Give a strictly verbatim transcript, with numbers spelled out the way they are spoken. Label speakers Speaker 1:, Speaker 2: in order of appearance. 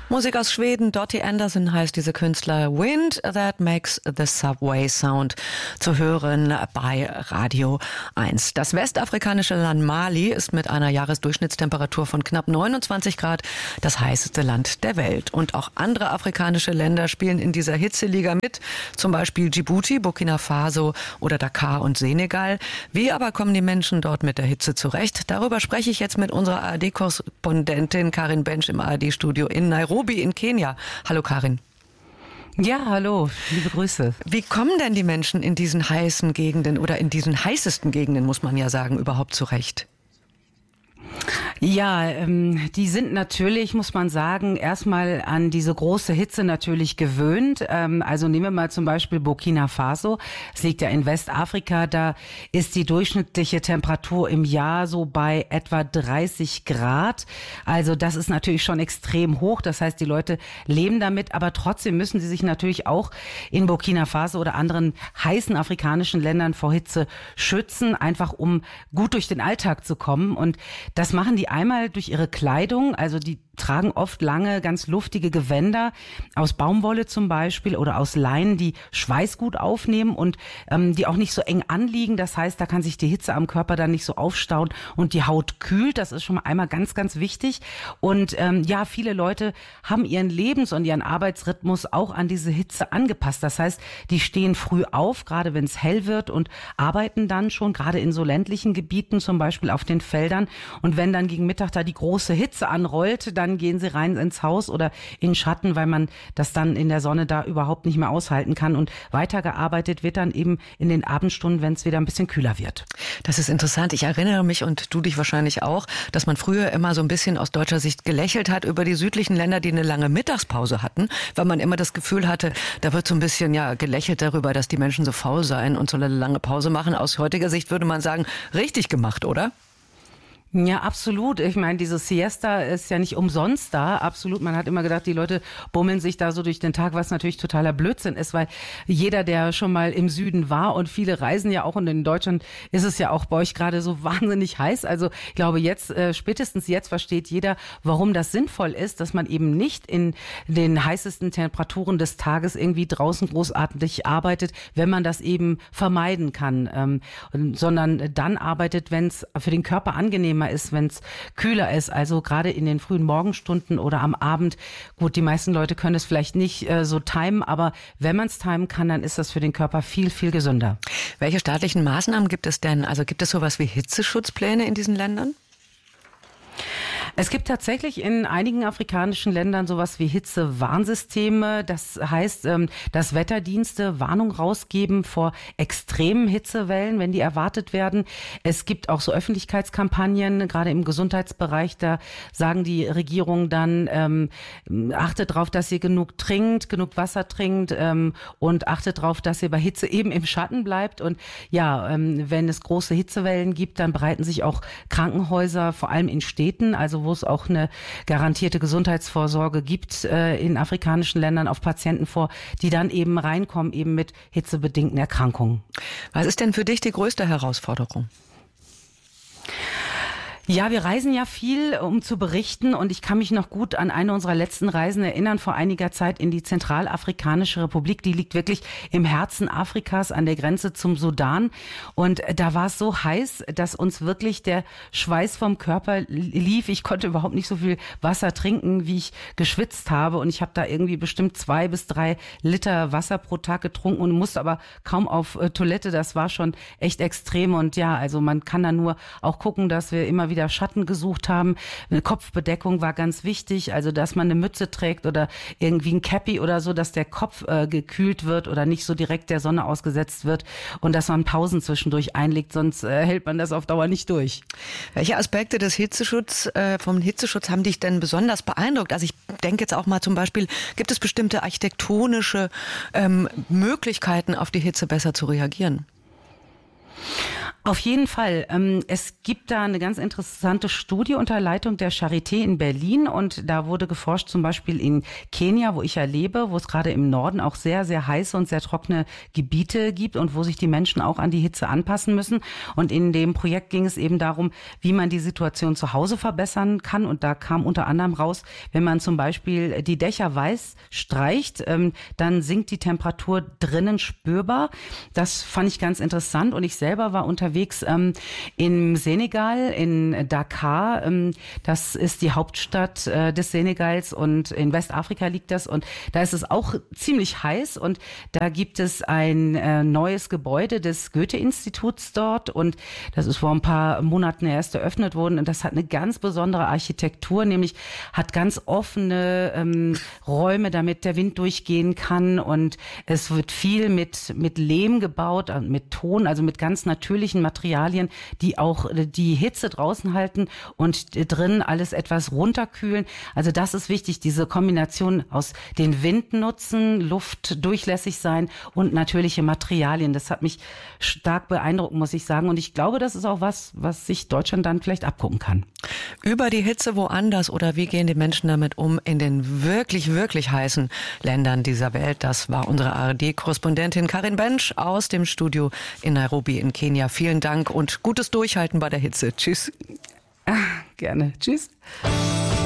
Speaker 1: Musik aus Schweden, Dottie Anderson heißt diese Künstler. Wind That Makes the Subway Sound, zu hören bei Radio eins. Das westafrikanische Land Mali ist mit einer Jahresdurchschnittstemperatur von knapp neunundzwanzig Grad das heißeste Land der Welt. Und auch andere afrikanische Länder spielen in dieser Hitzeliga mit, zum Beispiel Djibouti, Burkina Faso oder Dakar und Senegal. Wie aber kommen die Menschen dort mit der Hitze zurecht? Darüber spreche ich jetzt mit unserer A R D-Korrespondentin Karin Bensch im A R D-Studio in Nairobi in Kenia. Hallo Karin.
Speaker 2: Ja, hallo, liebe Grüße.
Speaker 1: Wie kommen denn die Menschen in diesen heißen Gegenden oder in diesen heißesten Gegenden, muss man ja sagen, überhaupt zurecht?
Speaker 2: Ja, ähm, die sind natürlich, muss man sagen, erstmal an diese große Hitze natürlich gewöhnt. Ähm, also nehmen wir mal zum Beispiel Burkina Faso. Es liegt ja in Westafrika. Da ist die durchschnittliche Temperatur im Jahr so bei etwa dreißig Grad. Also das ist natürlich schon extrem hoch. Das heißt, die Leute leben damit. Aber trotzdem müssen sie sich natürlich auch in Burkina Faso oder anderen heißen afrikanischen Ländern vor Hitze schützen, einfach um gut durch den Alltag zu kommen. Und das machen die einmal durch ihre Kleidung, also die tragen oft lange, ganz luftige Gewänder aus Baumwolle zum Beispiel oder aus Leinen, die Schweiß gut aufnehmen und ähm, die auch nicht so eng anliegen. Das heißt, da kann sich die Hitze am Körper dann nicht so aufstauen und die Haut kühlt. Das ist schon mal einmal ganz, ganz wichtig. Und ähm, ja, viele Leute haben ihren Lebens- und ihren Arbeitsrhythmus auch an diese Hitze angepasst. Das heißt, die stehen früh auf, gerade wenn es hell wird und arbeiten dann schon, gerade in so ländlichen Gebieten, zum Beispiel auf den Feldern. Und wenn dann gegen Mittag da die große Hitze anrollt, dann gehen sie rein ins Haus oder in Schatten, weil man das dann in der Sonne da überhaupt nicht mehr aushalten kann. Und weitergearbeitet wird dann eben in den Abendstunden, wenn es wieder ein bisschen kühler wird.
Speaker 1: Das ist interessant. Ich erinnere mich, und du dich wahrscheinlich auch, dass man früher immer so ein bisschen aus deutscher Sicht gelächelt hat über die südlichen Länder, die eine lange Mittagspause hatten, weil man immer das Gefühl hatte, da wird so ein bisschen ja gelächelt darüber, dass die Menschen so faul seien und so eine lange Pause machen. Aus heutiger Sicht würde man sagen, richtig gemacht, oder?
Speaker 2: Ja, absolut. Ich meine, diese Siesta ist ja nicht umsonst da. Absolut. Man hat immer gedacht, die Leute bummeln sich da so durch den Tag, was natürlich totaler Blödsinn ist, weil jeder, der schon mal im Süden war und viele reisen ja auch und in Deutschland ist es ja auch bei euch gerade so wahnsinnig heiß. Also ich glaube jetzt, äh, spätestens jetzt versteht jeder, warum das sinnvoll ist, dass man eben nicht in den heißesten Temperaturen des Tages irgendwie draußen großartig arbeitet, wenn man das eben vermeiden kann, ähm, sondern dann arbeitet, wenn es für den Körper angenehm ist, wenn es kühler ist, also gerade in den frühen Morgenstunden oder am Abend. Gut, die meisten Leute können es vielleicht nicht äh, so timen, aber wenn man es timen kann, dann ist das für den Körper viel, viel gesünder.
Speaker 1: Welche staatlichen Maßnahmen gibt es denn? Also gibt es sowas wie Hitzeschutzpläne in diesen Ländern?
Speaker 2: Es gibt tatsächlich in einigen afrikanischen Ländern sowas wie Hitzewarnsysteme. Das heißt, dass Wetterdienste Warnung rausgeben vor extremen Hitzewellen, wenn die erwartet werden. Es gibt auch so Öffentlichkeitskampagnen, gerade im Gesundheitsbereich. Da sagen die Regierungen dann, ähm, achtet darauf, dass ihr genug trinkt, genug Wasser trinkt ähm, und achtet darauf, dass ihr bei Hitze eben im Schatten bleibt. Und ja, ähm, wenn es große Hitzewellen gibt, dann bereiten sich auch Krankenhäuser, vor allem in Städten, also wo es auch eine garantierte Gesundheitsvorsorge gibt äh, in afrikanischen Ländern, auf Patienten vor, die dann eben reinkommen, eben mit hitzebedingten Erkrankungen.
Speaker 1: Was ist denn für dich die größte Herausforderung?
Speaker 2: Ja, wir reisen ja viel, um zu berichten, und ich kann mich noch gut an eine unserer letzten Reisen erinnern, vor einiger Zeit in die Zentralafrikanische Republik. Die liegt wirklich im Herzen Afrikas an der Grenze zum Sudan, und da war es so heiß, dass uns wirklich der Schweiß vom Körper lief. Ich konnte überhaupt nicht so viel Wasser trinken, wie ich geschwitzt habe, und ich habe da irgendwie bestimmt zwei bis drei Liter Wasser pro Tag getrunken und musste aber kaum auf äh, Toilette. Das war schon echt extrem, und ja, also man kann da nur auch gucken, dass wir immer wieder Schatten gesucht haben. Eine Kopfbedeckung war ganz wichtig, also dass man eine Mütze trägt oder irgendwie ein Cappy oder so, dass der Kopf äh, gekühlt wird oder nicht so direkt der Sonne ausgesetzt wird, und dass man Pausen zwischendurch einlegt, sonst äh, hält man das auf Dauer nicht durch.
Speaker 1: Welche Aspekte des Hitzeschutz, äh, vom Hitzeschutz haben dich denn besonders beeindruckt? Also ich denke jetzt auch mal zum Beispiel, gibt es bestimmte architektonische ähm, Möglichkeiten, auf die Hitze besser zu reagieren?
Speaker 2: Auf jeden Fall. Es gibt da eine ganz interessante Studie unter Leitung der Charité in Berlin und da wurde geforscht, zum Beispiel in Kenia, wo ich ja lebe, wo es gerade im Norden auch sehr, sehr heiße und sehr trockene Gebiete gibt und wo sich die Menschen auch an die Hitze anpassen müssen. Und in dem Projekt ging es eben darum, wie man die Situation zu Hause verbessern kann. Und da kam unter anderem raus, wenn man zum Beispiel die Dächer weiß streicht, dann sinkt die Temperatur drinnen spürbar. Das fand ich ganz interessant und ich selber war unterwegs ähm, im Senegal, in Dakar. Ähm, das ist die Hauptstadt äh, des Senegals und in Westafrika liegt das. Und da ist es auch ziemlich heiß und da gibt es ein äh, neues Gebäude des Goethe-Instituts dort und das ist vor ein paar Monaten erst eröffnet worden und das hat eine ganz besondere Architektur, nämlich hat ganz offene ähm, Räume, damit der Wind durchgehen kann und es wird viel mit, mit Lehm gebaut, mit Ton, also mit ganz natürlichen Materialien, die auch die Hitze draußen halten und drin alles etwas runterkühlen. Also das ist wichtig, diese Kombination aus den Wind nutzen, Luft durchlässig sein und natürliche Materialien. Das hat mich stark beeindruckt, muss ich sagen. Und ich glaube, das ist auch was, was sich Deutschland dann vielleicht abgucken kann.
Speaker 1: Über die Hitze woanders oder wie gehen die Menschen damit um in den wirklich, wirklich heißen Ländern dieser Welt? Das war unsere A R D-Korrespondentin Karin Bensch aus dem Studio in Nairobi in Kenia. Vielen Dank und gutes Durchhalten bei der Hitze. Tschüss.
Speaker 2: Ah, gerne. Tschüss.